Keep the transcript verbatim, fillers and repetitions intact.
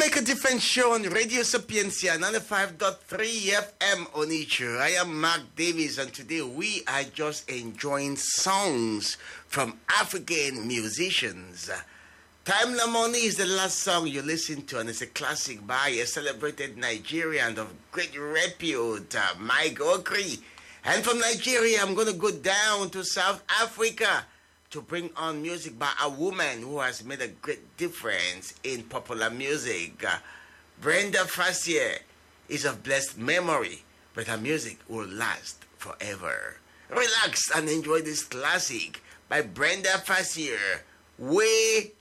Make a Difference show on Radio Sapiencia ninety-five point three F M Onitsha. I am Mark Davis, and today we are just enjoying songs from African musicians. Time Lamoni is the last song you listen to, and it's a classic by a celebrated Nigerian of great repute, uh, Mike Okri. And from Nigeria, I'm going to go down to South Africa to bring on music by a woman who has made a great difference in popular music. Uh, Brenda Fassie is of blessed memory, but her music will last forever. Relax and enjoy this classic by Brenda Fassie, Way